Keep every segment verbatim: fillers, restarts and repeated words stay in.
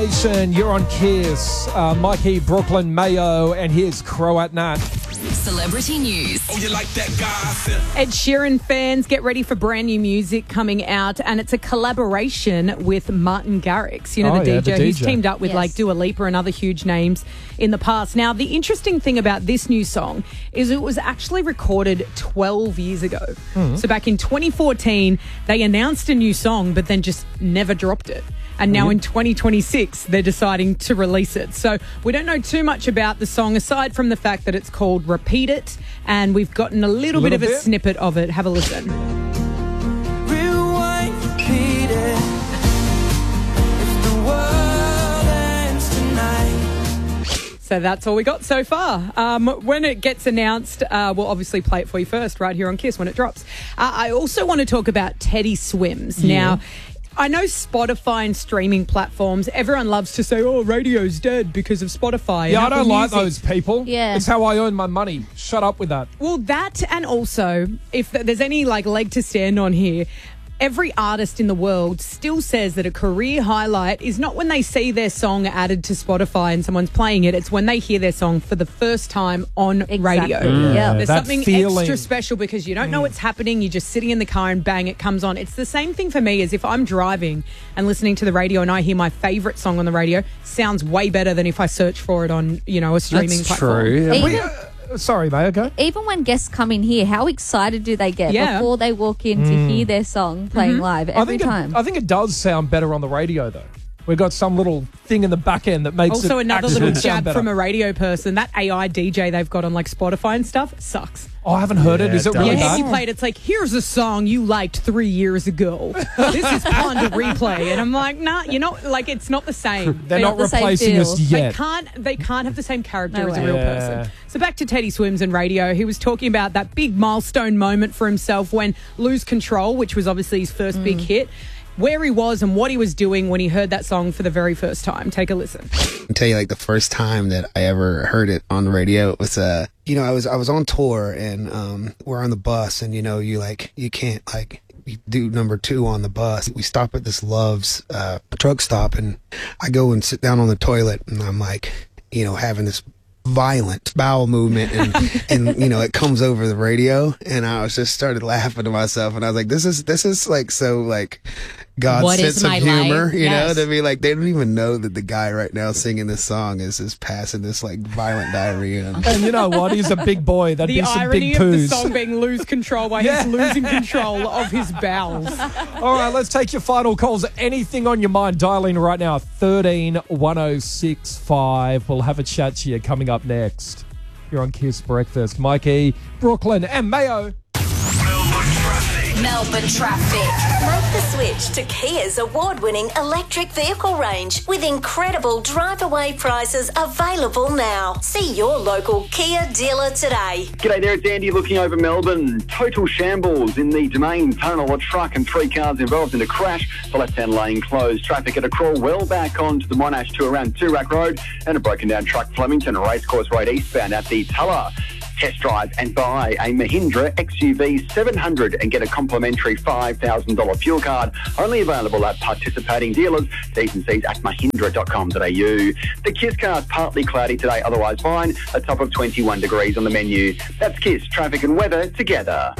You're on Kiss. Uh, Mikey, Brooklyn, Mayo, and here's Croat Nat. Celebrity news. Oh, you like that gossip? Ed Sheeran fans, get ready for brand new music coming out, and it's a collaboration with Martin Garrix. You know, Oh, the, yeah, D J, the who's D J. teamed up with Yes. like Dua Lipa and other huge names in the past. Now, the interesting thing about this new song is it was actually recorded twelve years ago. Hmm. So back in twenty fourteen, they announced a new song, but then just never dropped it. And now in twenty twenty-six, they're deciding to release it. So we don't know too much about the song, aside from the fact that it's called Repeat It. And we've gotten a little, bit Little of a bit? snippet of it. Have a listen. Rewind, repeat it. If the world ends tonight. So that's all we got so far. Um, when it gets announced, uh, we'll obviously play it for you first right here on Kiss when it drops. Uh, I also want to talk about Teddy Swims. Now, I know Spotify and streaming platforms, everyone loves to say, oh, radio's dead because of Spotify. and Yeah, I Apple don't like Music. those people. Yeah. It's how I earn my money. Shut up with that. Well, that, and also, if th- there's any like leg to stand on here, every artist in the world still says that a career highlight is not when they see their song added to Spotify and someone's playing it. It's when they hear their song for the first time on radio. Mm. Yeah. There's That something feeling. extra special because you don't know what's happening. You're just sitting in the car and bang, it comes on. It's the same thing for me as if I'm driving and listening to the radio and I hear my favourite song on the radio. Sounds way better than if I search for it on, you know, a streaming That's platform. true. Even, We- uh, sorry, Mayo, go. even when guests come in here, how excited do they get Yeah. before they walk in to hear their song playing live I every think time? It, I think it does sound better on the radio, though. We've got some little thing in the back end that makes Also, it another actually little sound jab better. from a radio person. That A I D J they've got on like Spotify and stuff sucks. Oh, I haven't heard it. Yeah, Is it it really Yeah, does. if you bad? played, it's like, here's a song you liked three years ago. This is Ponder Replay. And I'm like, nah, you're not, like, it's not the same. They're They not not the same replacing us feel. They yet. can't, they can't have the same character No as a way. real Yeah. person. So back to Teddy Swims and radio. He was talking about that big milestone moment for himself when Lose Control, which was obviously his first Mm. big hit, where he was and what he was doing when he heard that song for the very first time. Take a listen. I'll tell you, like, the first time that I ever heard it on the radio, it was, uh, you know, I was, I was on tour and, um, we're on the bus and, you know, you like, you can't like you do number two on the bus. We stop at this Love's, uh, truck stop and I go and sit down on the toilet and I'm like, you know, having this violent bowel movement and, and, you know, it comes over the radio and I was just started laughing to myself and I was like, this is, this is like, so like God's What is sense of my humor, life? you Yes. know, to be like, they don't even know that the guy right now singing this song is is passing this like violent diarrhea. And And you know what? He's a big boy. That'd The be some irony big of the poos. song being Lose Control while Yeah. he's losing control of his bowels. All right, let's take your final calls. Anything on your mind, dial in right now. thirteen one oh six five. We'll have a chat to you coming up next. You're on Kiss Breakfast. Mikey, Brooklyn, and Mayo. Melbourne traffic. Make the switch to Kia's award-winning electric vehicle range with incredible drive-away prices available now. See your local Kia dealer today. G'day there, it's Andy looking over Melbourne. Total shambles in the Domain tunnel. A truck and three cars involved in a crash. The left-hand lane closed. Traffic at a crawl well back onto the Monash to around Toorak Road and a broken down truck Flemington Racecourse Road eastbound at the Tulla. Test drive and buy a Mahindra X U V seven hundred and get a complimentary five thousand dollars fuel card. Only available at participating dealers. T's and C's at mahindra dot com dot a u. The Kiss car's partly cloudy today, otherwise fine. A top of twenty-one degrees on the menu. That's Kiss, traffic and weather together.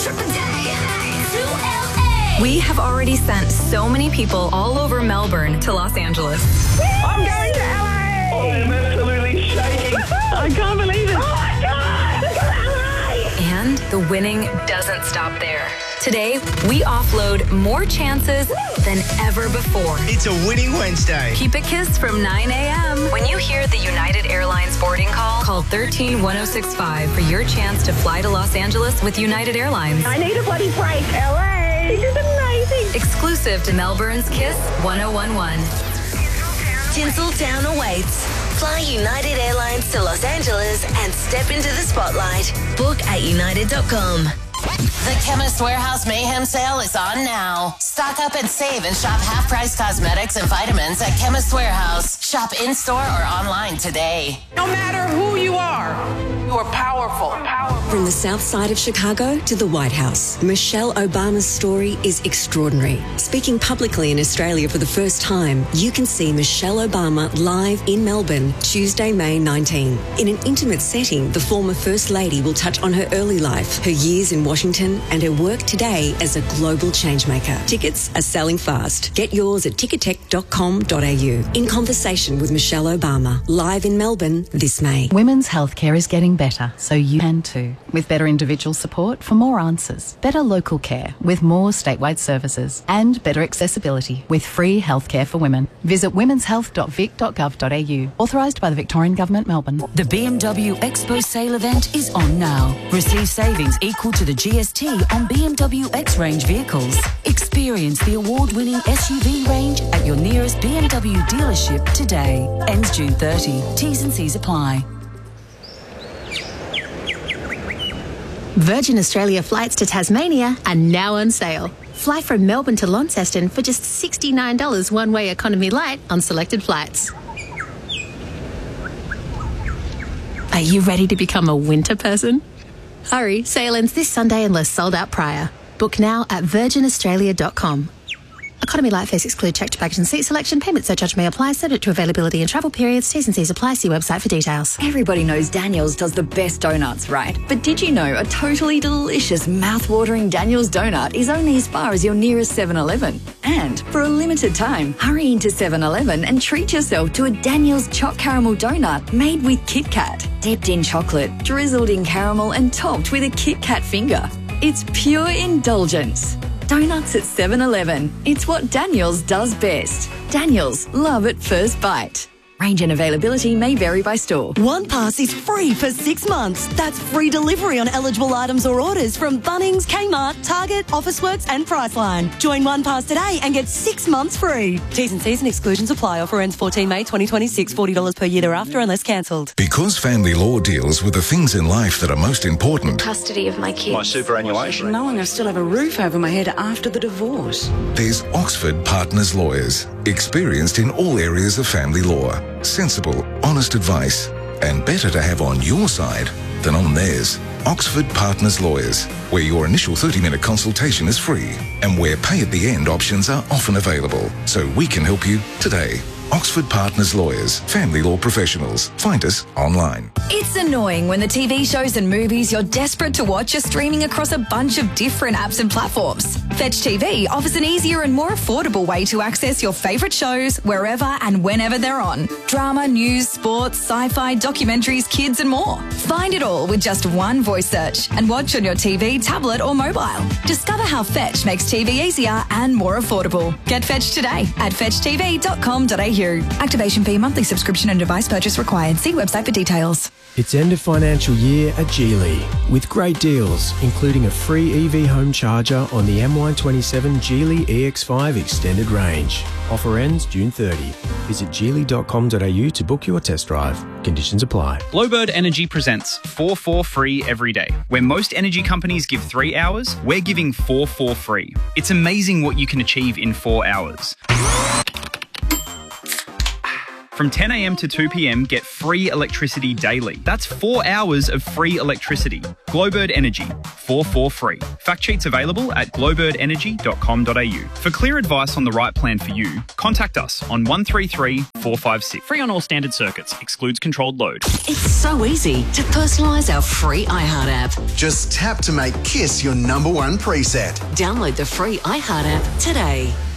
We have already sent so many people all over Melbourne to Los Angeles. I'm going to L A! Oh, I'm absolutely shaking. I can't believe it. Oh my God! Look at L A! And the winning doesn't stop there. Today, we offload more chances than ever before. It's a winning Wednesday. Keep it Kiss from nine a.m. When you hear the United Airlines boarding call, call one three one oh six five for your chance to fly to Los Angeles with United Airlines. I need a bloody break, L A! This is amazing! Exclusive to Melbourne's Kiss one oh one one. Tinseltown awaits. Fly United Airlines to Los Angeles and step into the spotlight. Book at united dot com. The Chemist Warehouse Mayhem Sale is on now. Stock up and save and shop half-price cosmetics and vitamins at Chemist Warehouse. Shop in-store or online today. No matter who you are, you are powerful. powerful. From the south side of Chicago to the White House, Michelle Obama's story is extraordinary. Speaking publicly in Australia for the first time, you can see Michelle Obama live in Melbourne, Tuesday, May nineteenth. In an intimate setting, the former First Lady will touch on her early life, her years in Washington, and her work today as a global changemaker. Tickets are selling fast. Get yours at ticketek dot com dot a u. In conversation with Michelle Obama, live in Melbourne this May. Women's healthcare is getting better, so you can too. With better individual support for more answers, better local care with more statewide services, and better accessibility with free healthcare for women. Visit womens health dot vic dot gov dot a u. Authorised by the Victorian Government, Melbourne. The B M W Expo sale event is on now. Receive savings equal to the G S T on B M W X-Range vehicles. Experience the award-winning S U V range at your nearest B M W dealership today. Ends June thirtieth. T's and C's apply. Virgin Australia flights to Tasmania are now on sale. Fly from Melbourne to Launceston for just sixty-nine dollars one-way economy light on selected flights. Are you ready to become a winter person? Hurry, sale ends this Sunday unless sold out prior. Book now at virgin australia dot com. Economy light fares exclude checked baggage and seat selection. Payment surcharge may apply, subject to availability and travel periods. T's and C's apply. See website for details. Everybody knows Daniel's does the best donuts, right? But did you know a totally delicious, mouth-watering Daniel's donut is only as far as your nearest seven eleven? And for a limited time, hurry into seven eleven and treat yourself to a Daniel's Choc Caramel donut made with Kit Kat, dipped in chocolate, drizzled in caramel and topped with a Kit Kat finger. It's pure indulgence. Donuts at seven eleven. It's what Daniel's does best. Daniel's, love at first bite. Range and availability may vary by store. One Pass is free for six months. That's free delivery on eligible items or orders from Bunnings, Kmart, Target, Officeworks and Priceline. Join One Pass today and get six months free. T's and C's and exclusions apply. Offer ends fourteenth May twenty twenty-six. forty dollars per year thereafter unless cancelled. Because family law deals with the things in life that are most important. Custody of my kids. My superannuation. Knowing I still have a roof over my head after the divorce. There's Oxford Partners Lawyers, experienced in all areas of family law. Sensible, honest advice, and better to have on your side than on theirs. Oxford Partners Lawyers, where your initial thirty-minute consultation is free and where pay at the end options are often available. So we can help you today. Oxford Partners Lawyers, family law professionals. Find us online. It's annoying when the T V shows and movies you're desperate to watch are streaming across a bunch of different apps and platforms. Fetch T V offers an easier and more affordable way to access your favourite shows wherever and whenever they're on. Drama, news, sports, sci-fi, documentaries, kids and more. Find it all with just one voice search and watch on your T V, tablet or mobile. Discover how Fetch makes T V easier and more affordable. Get Fetch today at fetch t v dot com dot a u. Activation fee, monthly subscription and device purchase required. See website for details. It's end of financial year at Geely with great deals, including a free E V home charger on the M Y twenty-seven Geely E X five extended range. Offer ends June thirtieth. Visit geely dot com dot a u to book your test drive. Conditions apply. Blowbird Energy presents four four free every day. Where most energy companies give three hours, we're giving four four free. It's amazing what you can achieve in four hours. From ten a m to two p m, get free electricity daily. That's four hours of free electricity. Glowbird Energy, four four free. Fact sheets available at glowbird energy dot com dot a u. For clear advice on the right plan for you, contact us on one three three, four five six. Free on all standard circuits. Excludes controlled load. It's so easy to personalise our free iHeart app. Just tap to make Kiss your number one preset. Download the free iHeart app today.